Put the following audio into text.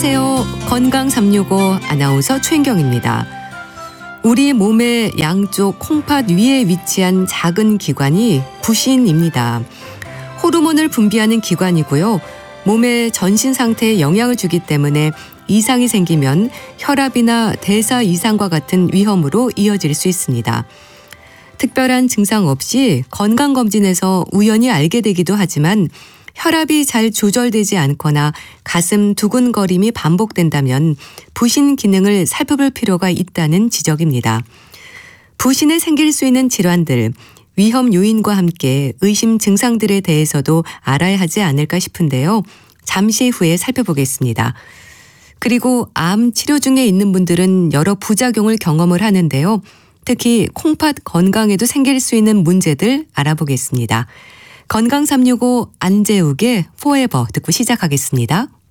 안녕하세요. 건강 365 아나운서 최인경입니다. 우리 몸의 양쪽 콩팥 위에 위치한 작은 기관이 부신입니다. 호르몬을 분비하는 기관이고요. 몸의 전신 상태에 영향을 주기 때문에 이상이 생기면 혈압이나 대사 이상과 같은 위험으로 이어질 수 있습니다. 특별한 증상 없이 건강검진에서 우연히 알게 되기도 하지만 혈압이 잘 조절되지 않거나 가슴 두근거림이 반복된다면 부신 기능을 살펴볼 필요가 있다는 지적입니다. 부신에 생길 수 있는 질환들, 위험 요인과 함께 의심 증상들에 대해서도 알아야 하지 않을까 싶은데요. 잠시 후에 살펴보겠습니다. 그리고 암 치료 중에 있는 분들은 여러 부작용을 경험을 하는데요. 특히 콩팥 건강에도 생길 수 있는 문제들 알아보겠습니다. 건강 365 안재욱의 포에버 듣고 시작하겠습니다.